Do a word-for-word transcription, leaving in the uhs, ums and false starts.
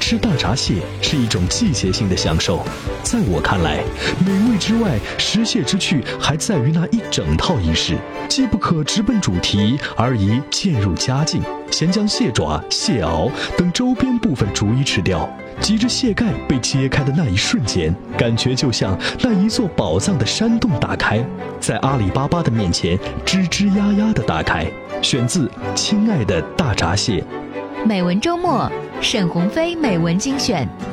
吃大闸蟹是一种季节性的享受。在我看来，美味之外，食蟹之趣还在于那一整套仪式，既不可直奔主题，而宜渐入佳境，先将蟹爪、蟹螯等周边部分逐一吃掉。及至蟹盖被揭开的那一瞬间，感觉就像那一座宝藏的山洞打开，在阿里巴巴的面前吱吱呀呀地打开。选自《亲爱的大闸蟹》。 美文周末，沈鸿飞美文精选。